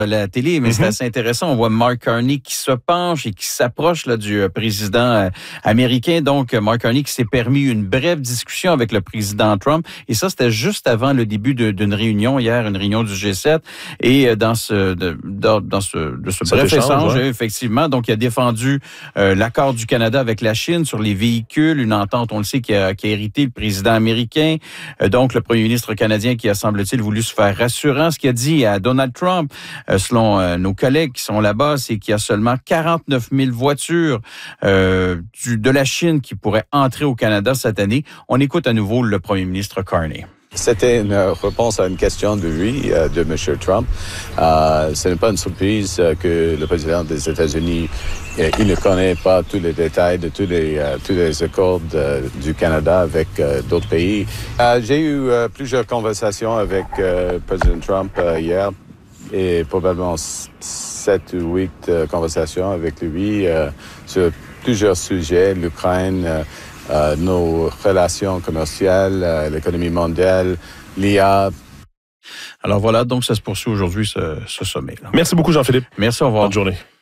la télé, mais c'est assez intéressant. On voit Mark Carney qui se penche et qui s'approche là, du président américain. Donc, Mark Carney qui s'est permis une brève discussion avec le président Trump. Et ça, c'était juste avant le début d'une réunion hier, une réunion du G7. Et dans ce bref échange, effectivement, donc il a défendu l'accord du Canada avec la Chine sur les véhicules, une entente, on le sait, qui a hérité le président américain. Donc, le premier ministre canadien qui a, semble-t-il, voulu se faire rassurant. Ce qu'il a dit à Donald Trump, selon nos collègues qui sont là-bas, c'est qu'il y a seulement 49 000 voitures de la Chine qui pourraient entrer au Canada cette année. On écoute à nouveau le premier ministre Carney. C'était une réponse à une question de lui, de M. Trump. Ce n'est pas une surprise que le président des États-Unis, il ne connaît pas tous les détails de tous les accords du Canada avec d'autres pays. J'ai eu plusieurs conversations avec le président Trump hier et probablement 7 ou 8 conversations avec lui sur plusieurs sujets, l'Ukraine, nos relations commerciales, l'économie mondiale, l'IA. Alors voilà, donc ça se poursuit aujourd'hui, ce sommet-là. Merci beaucoup, Jean-Philippe. Merci, au revoir. Bonne journée.